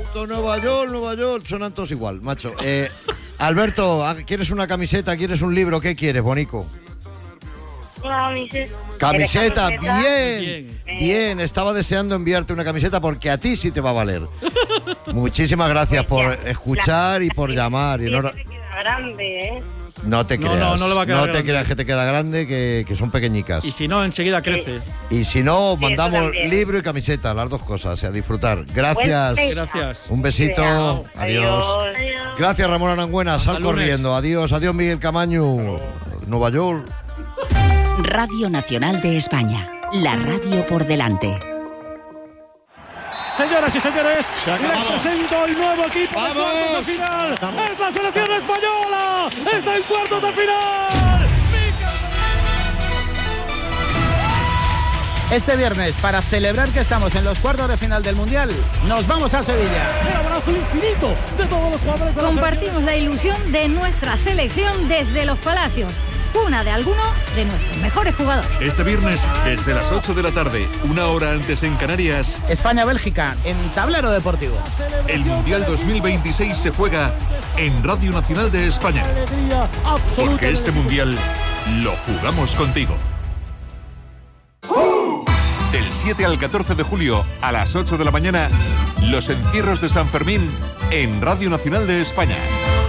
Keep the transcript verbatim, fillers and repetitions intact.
Toronto, Nueva York, Nueva York, suenan todos igual, macho. Eh, Alberto, ¿quieres una camiseta? ¿Quieres un libro? ¿Qué quieres, bonico? Una camiseta. Camiseta, camiseta? bien, Bien. bien. Estaba deseando enviarte una camiseta porque a ti sí te va a valer. Muchísimas gracias por escuchar y por llamar. Y no, Me queda grande, ¿eh? no te No, creas, no, no le va a quedar no te grande. creas que te queda grande, que, que son pequeñicas. Y si no, enseguida crece. Y si no, Sí, mandamos eso también. libro y camiseta, las dos cosas, a disfrutar. Gracias. Buen- Gracias. Un besito. Chao. Adiós. Adiós. Gracias, Ramón Arangüena. Sal lunes. corriendo. Adiós, adiós, Miguel Camaño. Nueva York. Radio Nacional de España. La radio por delante. Señoras y señores, Se ha les acabado. presento el nuevo equipo de ¡Vamos! cuartos de final. ¡Vamos! ¡Es la selección española! ¡Está en cuartos de final! Este viernes, para celebrar que estamos en los cuartos de final del Mundial, nos vamos a Sevilla. El abrazo infinito de todos los jugadores de la Compartimos la ilusión de nuestra selección desde los Palacios, cuna de alguno de nuestros mejores jugadores. Este viernes, desde las ocho de la tarde, una hora antes en Canarias, España-Bélgica, en Tablero Deportivo. el Mundial dos mil veintiséis se juega en Radio Nacional de España. alegría absoluta. Porque este Mundial lo jugamos contigo. Del siete al catorce de julio, a las ocho de la mañana, los encierros de San Fermín en Radio Nacional de España.